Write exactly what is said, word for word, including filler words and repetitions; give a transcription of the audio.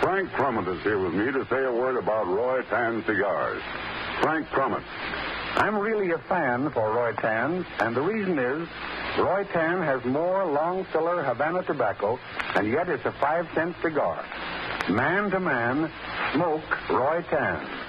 Frank Crummett is here with me to say a word about Roy Tan cigars. Frank Crummett. I'm really a fan for Roy Tan, and the reason is Roy Tan has more long filler Havana tobacco, and yet it's a five cent cigar. Man to man, smoke Roy Tan.